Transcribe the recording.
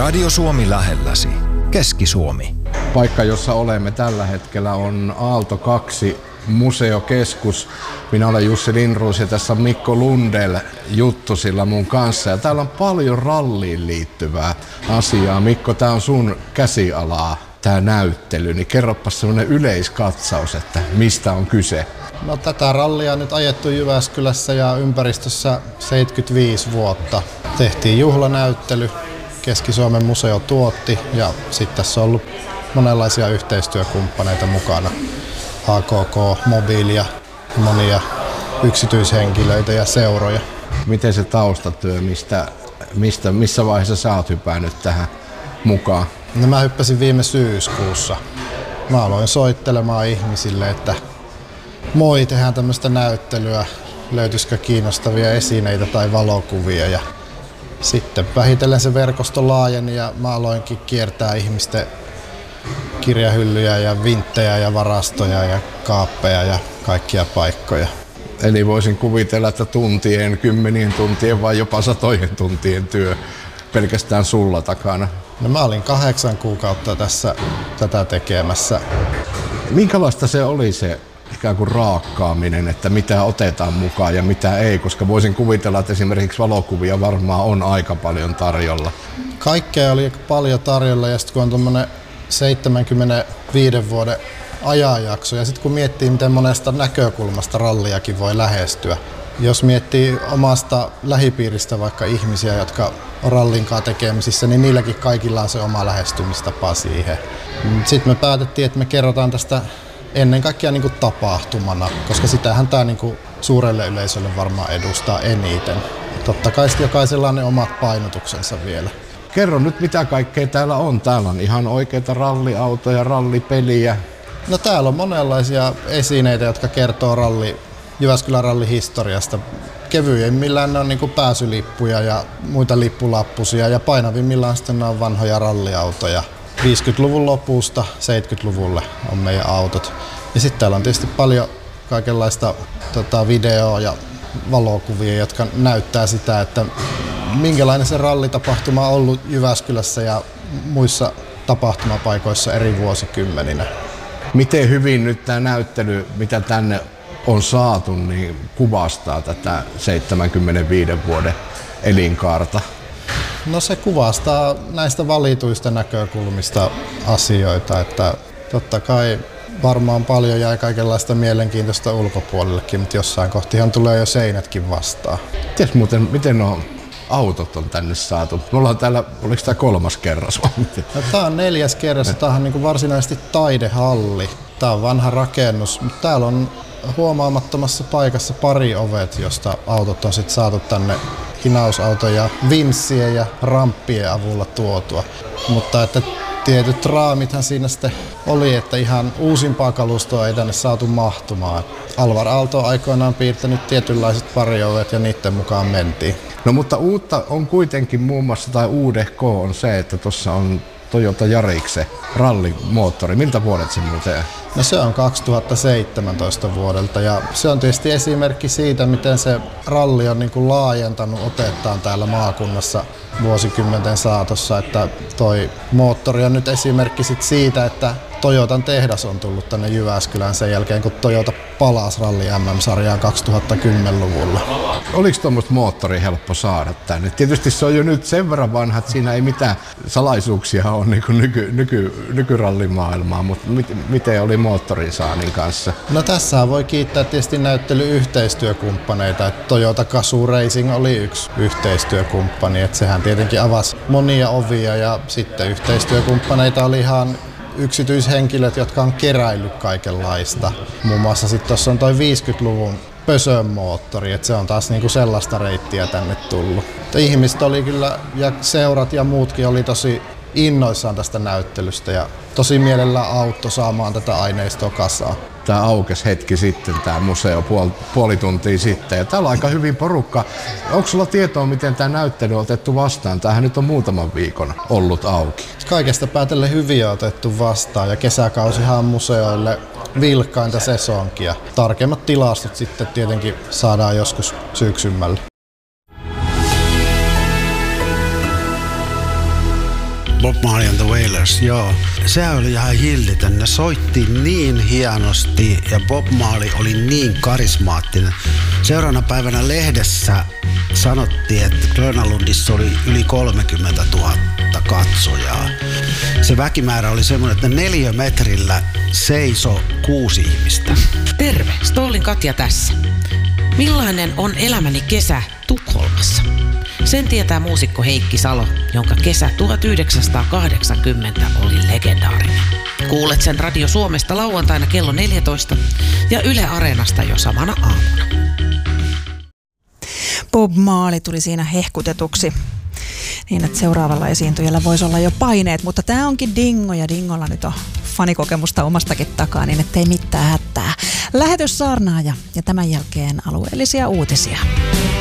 Radio Suomi lähelläsi. Keski-Suomi. Paikka, jossa olemme tällä hetkellä, on Aalto 2 museokeskus. Minä olen Jussi Lindroos ja tässä on Mikko Lundell juttusilla mun kanssa. Ja täällä on paljon ralliin liittyvää asiaa. Mikko, tää on sun käsialaa, tää näyttely. Niin kerropas semmonen yleiskatsaus, että mistä on kyse. No, tätä rallia on nyt ajettu Jyväskylässä ja ympäristössä 75 vuotta. Tehtiin juhlanäyttely, Keski-Suomen museo tuotti ja sitten tässä on ollut monenlaisia yhteistyökumppaneita mukana. AKK, Mobiilia, monia yksityishenkilöitä ja seuroja. Miten se taustatyö, missä vaiheessa sä oot hypännyt tähän mukaan? No, mä hyppäsin viime syyskuussa. Mä aloin soittelemaan ihmisille, että moi, tehdään tämmöistä näyttelyä, löytyisikö kiinnostavia esineitä tai valokuvia. Ja sitten vähitellen se verkosto laajeni ja mä aloinkin kiertää ihmisten kirjahyllyjä ja vinttejä ja varastoja ja kaappeja ja kaikkia paikkoja. Eli voisin kuvitella, että tuntien, 10 tuntien vai jopa 100 tuntien työ pelkästään sulla takana. No, mä olin 8 kuukautta tässä tätä tekemässä. Minkälaista se oli se ikään kuin raakkaaminen, että mitä otetaan mukaan ja mitä ei, koska voisin kuvitella, että esimerkiksi valokuvia varmaan on aika paljon tarjolla. Kaikkea oli paljon tarjolla ja sitten kun on tuommoinen 75 vuoden ajanjakso ja sitten kun miettii, miten monesta näkökulmasta ralliakin voi lähestyä. Jos miettii omasta lähipiiristä vaikka ihmisiä, jotka on rallinkaan tekemisissä, niin niilläkin kaikilla on se oma lähestymistapa siihen. Sitten me päätettiin, että me kerrotaan tästä ennen kaikkea niin kuin tapahtumana, koska sitähän tämä niin kuin suurelle yleisölle varmaan edustaa eniten. Totta kai jokaisella on ne omat painotuksensa vielä. Kerro nyt, mitä kaikkea täällä on. Täällä on ihan oikeita ralliautoja, rallipeliä. No, täällä on monenlaisia esineitä, jotka kertoo Jyväskylän rallihistoriasta. Kevyemmillään ne on niin kuin pääsylippuja ja muita lippulappusia ja painavimmillaan sitten ne on vanhoja ralliautoja. 50-luvun lopusta 70-luvulle on meidän autot. Ja sitten täällä on tietysti paljon kaikenlaista videoa ja valokuvia, jotka näyttää sitä, että minkälainen se rallitapahtuma on ollut Jyväskylässä ja muissa tapahtumapaikoissa eri vuosikymmeninä. Miten hyvin nyt tämä näyttely, mitä tänne on saatu, niin kuvastaa tätä 75 vuoden elinkaarta? No, se kuvastaa näistä valituista näkökulmista asioita, että totta kai varmaan paljon jäi kaikenlaista mielenkiintoista ulkopuolellekin, mutta jossain kohtihan tulee jo seinätkin vastaan. Tiedätkö muuten, miten nuo autot on tänne saatu? Me ollaan täällä, oliko tämä 3. kerras vai miten? No, tämä on 4. kerras, tämä on niin kuin varsinaisesti taidehalli. Tämä on vanha rakennus, mutta täällä on huomaamattomassa paikassa pari ovet, josta autot on sitten saatu tänne hinausautoja vinssien ja ramppien avulla tuotua. Mutta että tietyt raamithan siinä sitten oli, että ihan uusimpaa kalustoa ei tänne saatu mahtumaan. Alvar Aalto on aikoinaan piirtänyt tietynlaiset pariovet ja niiden mukaan mentiin. No, mutta uutta on kuitenkin muun muassa, tai uudehko on se, että tuossa on Toyota Yariksen rallimoottori. Miltä vuodet se muuten? No, se on 2017 vuodelta ja se on tietysti esimerkki siitä, miten se ralli on niin kuin laajentanut otettaan täällä maakunnassa vuosikymmenten saatossa. Että toi moottori on nyt esimerkki sit siitä, että Toyotan tehdas on tullut tänne Jyväskylään sen jälkeen, kun Toyota palasi ralli MM-sarjaan 2010-luvulla. Oliko tuommoista moottoria helppo saada tänne? Tietysti se on jo nyt sen verran vanha, että siinä ei mitään salaisuuksia ole niin kuin nykyrallimaailmaa, mutta miten oli moottorin saannin kanssa? No, tässä voi kiittää tietysti näyttely-yhteistyökumppaneita. Että Toyota Gazoo Racing oli yksi yhteistyökumppani, että sehän tietenkin avasi monia ovia ja sitten yhteistyökumppaneita oli ihan yksityishenkilöt, jotka on keräillyt kaikenlaista. Muun muassa sitten tuossa on toi 50-luvun Pösön moottori, että se on taas niinku sellaista reittiä tänne tullut. Ihmiset oli kyllä, ja seurat ja muutkin oli tosi innoissaan tästä näyttelystä ja tosi mielellään auttoi saamaan tätä aineistoa kasaan. Tämä aukesi hetki sitten, tämä museo, puoli tuntia sitten. Ja täällä on aika hyvin porukka. Onko sulla tietoa, miten tämä näyttely on otettu vastaan? Tämähän nyt on muutaman viikon ollut auki. Kaikesta päätellen hyvin on otettu vastaan ja kesäkausihan on museoille vilkkainta sesonkia. Tarkemmat tilastot sitten tietenkin saadaan joskus syksymällä. Bob Marley and the Wailers, joo. Se oli ihan hillitön. Ne soitti niin hienosti ja Bob Marley oli niin karismaattinen. Seuraavana päivänä lehdessä sanottiin, että Grönalundissa oli yli 30 000 katsojaa. Se väkimäärä oli semmoinen, että 4 metrillä seisoi 6 ihmistä. Terve, Stollin Katja tässä. Millainen on elämäni kesä Tukholmassa? Sen tietää muusikko Heikki Salo, jonka kesä 1980 oli legendaarinen. Kuulet sen Radio Suomesta lauantaina kello 14 ja Yle Areenasta jo samana aamuna. Bob Marley tuli siinä hehkutetuksi niin, että seuraavalla esiintyjällä voisi olla jo paineet, mutta tämä onkin Dingo ja Dingolla nyt on fanikokemusta omastakin takaa, niin ettei mitään hätää. Lähetyssaarnaaja ja tämän jälkeen alueellisia uutisia.